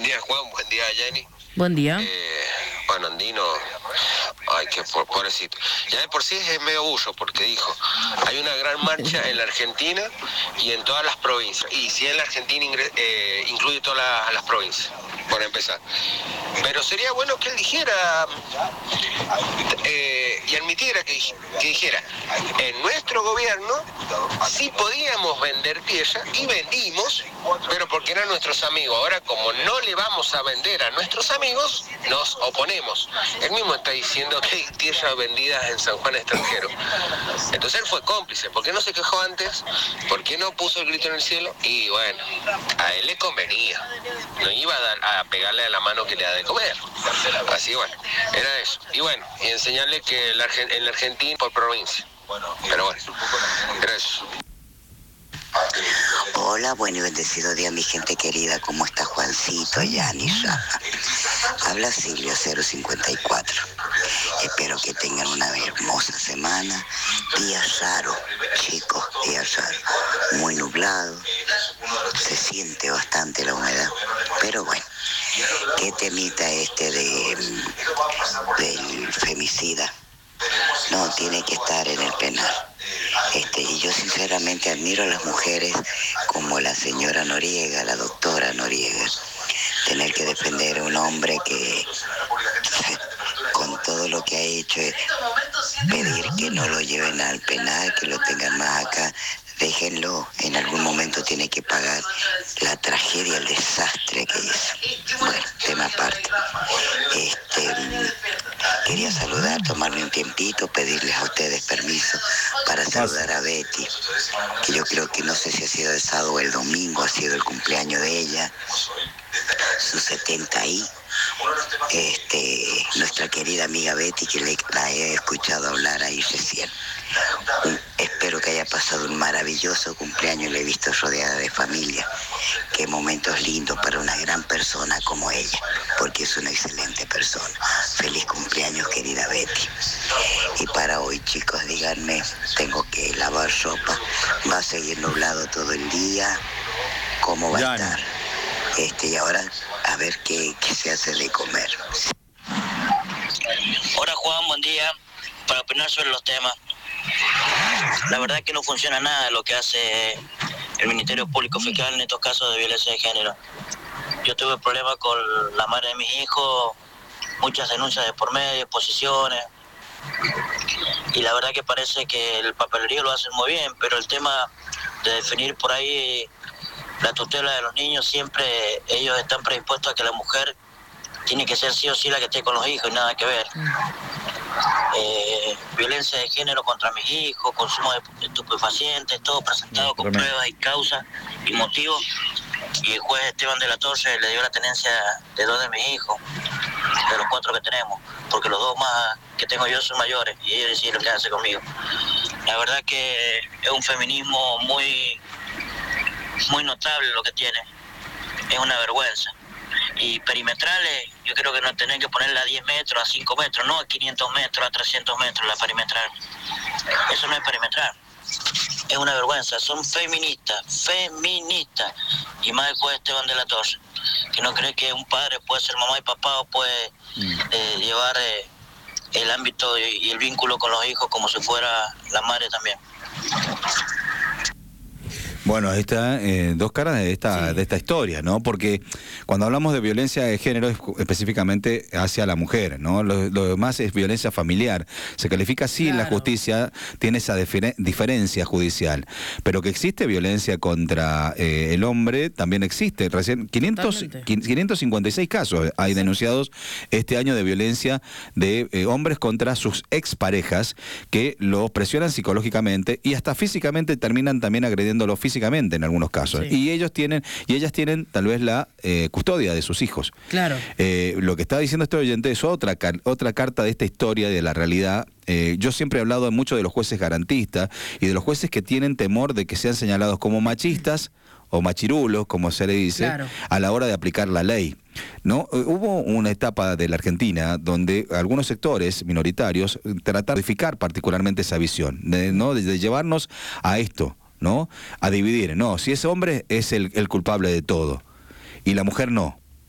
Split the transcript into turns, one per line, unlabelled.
Buen día, Juan, buen día, Jenny.
Buen día.
Bueno, Andino, ay, qué pobrecito. Ya de por sí es medio bullo, porque dijo, hay una gran marcha en la Argentina y en todas las provincias. Y si en la Argentina incluye todas las provincias, por empezar. Pero sería bueno que él dijera y admitiera que dijera, en nuestro gobierno sí podíamos vender piezas y vendimos, pero porque eran nuestros amigos. Ahora, como no le vamos a vender a nuestros amigos, nos oponemos. Él mismo está diciendo que hay tierras vendidas en San Juan extranjero. Entonces él fue cómplice. ¿Por qué no se quejó antes? ¿Por qué no puso el grito en el cielo? Y bueno, a él le convenía. No iba a pegarle a la mano que le da de comer. Así bueno, era eso. Y bueno, y enseñarle que en la Argentina por provincia. Pero bueno, era eso.
Hola, buen y bendecido día, mi gente querida. ¿Cómo está Juancito, Yani, Rafa? Habla Silvio 054. Espero que tengan una hermosa semana. Día raro, chicos, día raro. Muy nublado. Se siente bastante la humedad. Pero bueno, ¿qué temita del femicida? No, tiene que estar en el penal. Y yo sinceramente admiro a las mujeres como la señora Noriega, la doctora Noriega. Tener que defender a un hombre que con todo lo que ha hecho, pedir que no lo lleven al penal, que lo tengan más acá. Déjenlo, en algún momento tiene que pagar la tragedia, el desastre que hizo. Bueno, tema aparte. Quería saludar, tomarme un tiempito, pedirles a ustedes permiso para saludar a Betty, que yo creo que no sé si ha sido el sábado o el domingo, ha sido el cumpleaños de ella, su 70 y nuestra querida amiga Betty, que la he escuchado hablar ahí recién. Espero que haya pasado un maravilloso cumpleaños, la he visto rodeada de familia. Qué momentos lindos para una gran persona como ella, porque es una excelente persona. Feliz cumpleaños, querida Betty. Y para hoy, chicos, díganme, tengo que lavar ropa, va a seguir nublado todo el día, ¿cómo va a estar? Y ahora a ver qué se hace de comer.
Hola Juan, buen día. Para opinar sobre los temas, la verdad es que no funciona nada lo que hace el Ministerio Público Fiscal en estos casos de violencia de género. Yo tuve problemas con la madre de mis hijos, muchas denuncias de por medio, exposiciones, y la verdad que parece que el papelerío lo hacen muy bien, pero el tema de definir por ahí la tutela de los niños, siempre ellos están predispuestos a que la mujer tiene que ser sí o sí la que esté con los hijos y nada que ver. Violencia de género contra mis hijos, consumo de estupefacientes, todo presentado con pruebas y causas y motivos. Y el juez Esteban de la Torre le dio la tenencia de 2 de mis hijos, de los 4 que tenemos, porque los 2 más que tengo yo son mayores y ellos decidieron quedarse conmigo. La verdad que es un feminismo muy notable lo que tiene, es una vergüenza. Y perimetrales, yo creo que no tienen que ponerla a 10 metros, a 5 metros, no a 500 metros, a 300 metros la perimetral. Eso no es perimetral, es una vergüenza. Son feministas, y más el juez Esteban de la Torre, que no cree que un padre puede ser mamá y papá o puede llevar el ámbito y el vínculo con los hijos como si fuera la madre también.
Bueno, ahí está dos caras de esta historia, ¿no? Porque cuando hablamos de violencia de género es específicamente hacia la mujer, ¿no? Lo demás es violencia familiar. Se califica así en la justicia, tiene esa diferencia judicial. Pero que existe violencia contra el hombre, también existe. Recién 556 casos hay denunciados este año de violencia de hombres contra sus exparejas que los presionan psicológicamente y hasta físicamente terminan también agrediéndolo físicamente en algunos casos. Sí. Y ellas tienen tal vez la custodia de sus hijos.
Claro.
Lo que está diciendo este oyente es otra carta de esta historia de la realidad. Yo siempre he hablado mucho de los jueces garantistas y de los jueces que tienen temor de que sean señalados como machistas o machirulos, como se le dice, a la hora de aplicar la ley. ¿No? Hubo una etapa de la Argentina donde algunos sectores minoritarios trataron de modificar particularmente esa visión, de llevarnos a esto, ¿no? A dividir. No, si ese hombre es el culpable de todo y la mujer no.